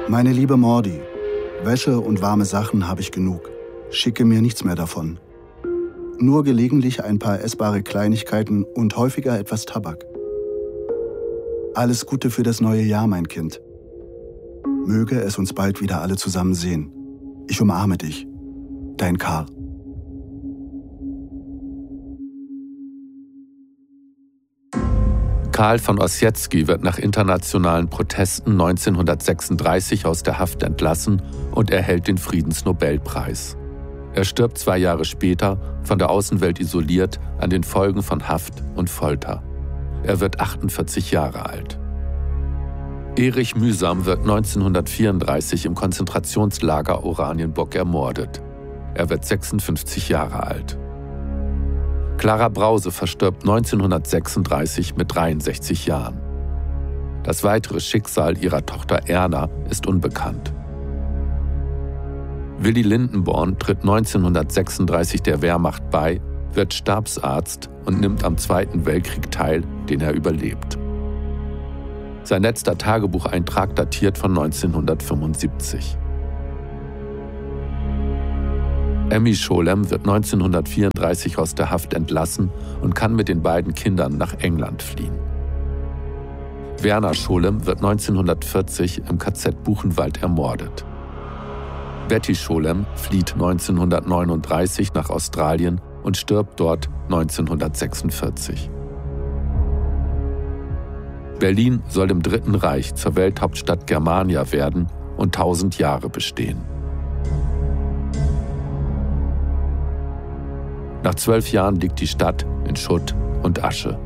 Meine liebe Mordi, Wäsche und warme Sachen habe ich genug. Schicke mir nichts mehr davon. Nur gelegentlich ein paar essbare Kleinigkeiten und häufiger etwas Tabak. Alles Gute für das neue Jahr, mein Kind. Möge es uns bald wieder alle zusammen sehen. Ich umarme dich. Dein Karl. Karl von Ossietzky wird nach internationalen Protesten 1936 aus der Haft entlassen und erhält den Friedensnobelpreis. Er stirbt 2 Jahre später, von der Außenwelt isoliert, an den Folgen von Haft und Folter. Er wird 48 Jahre alt. Erich Mühsam wird 1934 im Konzentrationslager Oranienburg ermordet. Er wird 56 Jahre alt. Clara Brause verstirbt 1936 mit 63 Jahren. Das weitere Schicksal ihrer Tochter Erna ist unbekannt. Willy Lindenborn tritt 1936 der Wehrmacht bei, wird Stabsarzt und nimmt am Zweiten Weltkrieg teil, den er überlebt. Sein letzter Tagebucheintrag datiert von 1975. Emmy Scholem wird 1934 aus der Haft entlassen und kann mit den beiden Kindern nach England fliehen. Werner Scholem wird 1940 im KZ Buchenwald ermordet. Betty Scholem flieht 1939 nach Australien und stirbt dort 1946. Berlin soll im Dritten Reich zur Welthauptstadt Germania werden und 1000 Jahre bestehen. Nach 12 Jahren liegt die Stadt in Schutt und Asche.